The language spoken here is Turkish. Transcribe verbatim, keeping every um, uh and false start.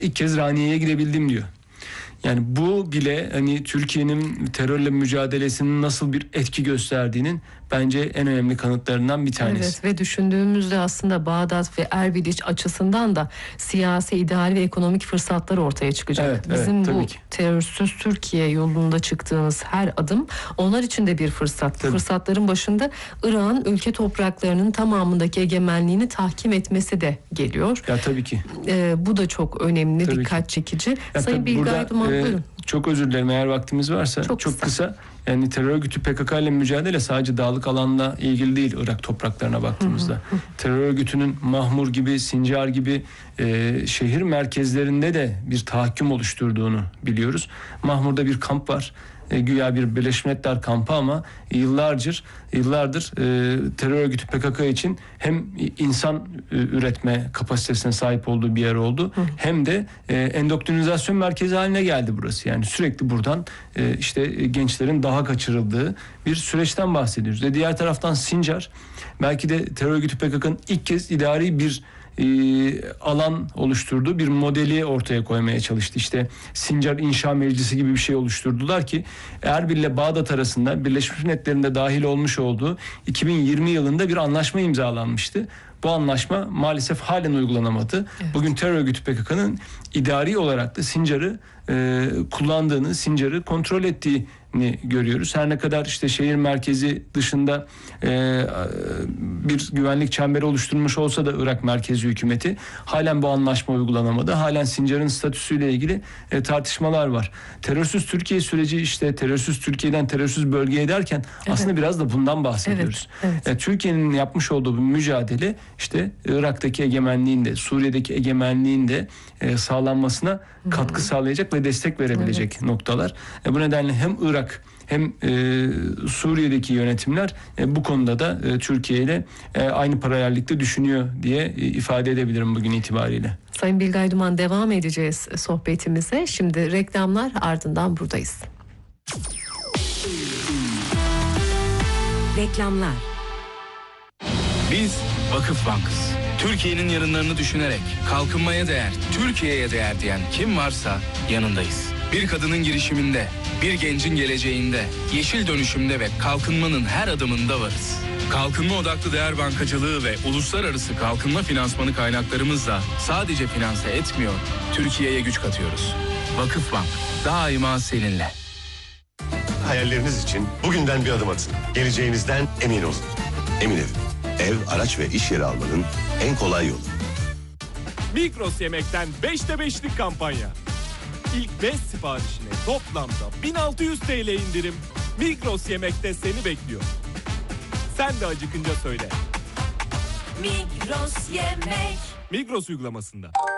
İlk kez Raniye'ye girebildim diyor. Yani bu bile hani Türkiye'nin terörle mücadelesinin nasıl bir etki gösterdiğinin bence en önemli kanıtlarından bir tanesi. Evet, ve düşündüğümüzde aslında Bağdat ve Erbil açısından da siyasi, idari ve ekonomik fırsatlar ortaya çıkacak. Evet, Bizim evet, bu ki. terörsüz Türkiye yolunda çıktığımız her adım onlar için de bir fırsat. Tabii. Fırsatların başında Irak'ın ülke topraklarının tamamındaki egemenliğini tahkim etmesi de geliyor. Ya tabii ki. Ee, bu da çok önemli, tabii dikkat ki. çekici. Ya Sayın Bilgay Duman, e, buyurun. Çok özür dilerim eğer vaktimiz varsa. Çok, çok kısa. kısa. Yani terör örgütü P K K ile mücadele sadece dağlık alanla ilgili değil Irak topraklarına baktığımızda. Hı hı. Terör örgütünün Mahmur gibi, Sincar gibi e, şehir merkezlerinde de bir tahakküm oluşturduğunu biliyoruz. Mahmur'da bir kamp var. E, güya bir Birleşmiş Milletler kampı ama yıllardır yıllardır e, terör örgütü P K K için hem insan e, üretme kapasitesine sahip olduğu bir yer oldu, Hı. hem de e, endoktrinizasyon merkezi haline geldi burası. Yani sürekli buradan e, işte e, gençlerin daha kaçırıldığı bir süreçten bahsediyoruz. Ve diğer taraftan Sincar belki de terör örgütü P K K'nın ilk kez idari bir E, alan oluşturdu, bir modeli ortaya koymaya çalıştı. İşte Sincar İnşa Meclisi gibi bir şey oluşturdular ki Erbil ile Bağdat arasında Birleşmiş Milletler'in de dahil olmuş olduğu iki bin yirmi yılında bir anlaşma imzalanmıştı. Bu anlaşma maalesef halen uygulanamadı. Evet. Bugün terör örgütü P K K'nın idari olarak da Sincar'ı e, kullandığını, Sincar'ı kontrol ettiğini görüyoruz. Her ne kadar işte şehir merkezi dışında e, bir güvenlik çemberi oluşturmuş olsa da Irak merkezi hükümeti halen bu anlaşma uygulanamadı. Halen Sincar'ın statüsüyle ilgili e, tartışmalar var. Terörsüz Türkiye süreci işte terörsüz Türkiye'den terörsüz bölgeye derken evet. aslında biraz da bundan bahsediyoruz. Evet, evet. Yani Türkiye'nin yapmış olduğu bu mücadele işte Irak'taki egemenliğin de Suriye'deki egemenliğin de e, sağlanmasına Hı-hı. katkı sağlayacak ve destek verebilecek evet. noktalar. E, bu nedenle hem Irak hem e, Suriye'deki yönetimler e, bu konuda da e, Türkiye ile e, aynı paralellikte düşünüyor diye e, ifade edebilirim bugün itibariyle. Sayın Bilgay Duman, devam edeceğiz sohbetimize. Şimdi reklamlar, ardından buradayız. Reklamlar. Biz Vakıf Bank'ız. Türkiye'nin yarınlarını düşünerek kalkınmaya değer, Türkiye'ye değer diyen kim varsa yanındayız. Bir kadının girişiminde, bir gencin geleceğinde, yeşil dönüşümde ve kalkınmanın her adımında varız. Kalkınma odaklı değer bankacılığı ve uluslararası kalkınma finansmanı kaynaklarımızla sadece finanse etmiyor, Türkiye'ye güç katıyoruz. Vakıfbank, daima seninle. Hayalleriniz için bugünden bir adım atın. Geleceğinizden emin olun. Emin Ev, ev, araç ve iş yeri almanın en kolay yolu. Migros Yemek'ten beşte beşlik kampanya. İlk beş siparişine toplamda bin altı yüz TL indirim. Migros Yemek'te seni bekliyor. Sen de acıkınca söyle. Migros Yemek. Migros uygulamasında.